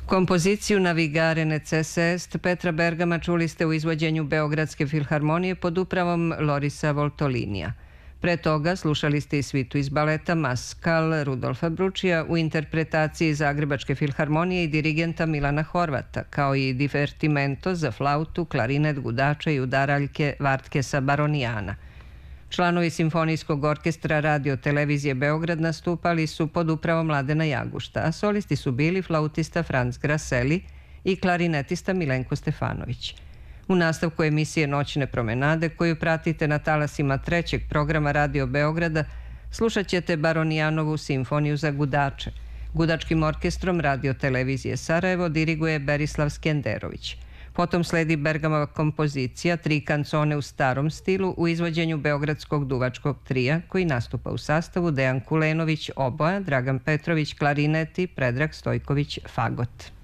Kompoziciju Navigare necesse est Petra Bergama čuli ste u izvođenju Beogradske filharmonije pod upravom Lorisa Voltolinija. Pre toga slušali ste i svitu iz baleta Maskal Rudolfa Bručija u interpretaciji Zagrebačke filharmonije i dirigenta Milana Horvata, kao i divertimento za flautu, klarinet, gudača i udaraljke Vartkesa Baronijana. Članovi Simfonijskog orkestra Radio Televizije Beograd nastupali su pod upravom Mladena Jagušta, a solisti su bili flautista Franz Graseli i klarinetista Milenko Stefanović. U nastavku emisije Noćne promenade, koju pratite na talasima trećeg programa Radio Beograda, slušat ćete Baronijanovu simfoniju za gudače. Gudačkim orkestrom Radio Televizije Sarajevo diriguje Berislav Skenderović. Potom sledi Bergamova kompozicija Tri kancone u starom stilu u izvođenju Beogradskog duvačkog trija, koji nastupa u sastavu Dejan Kulenović oboja, Dragan Petrović klarinet i Predrag Stojković fagot.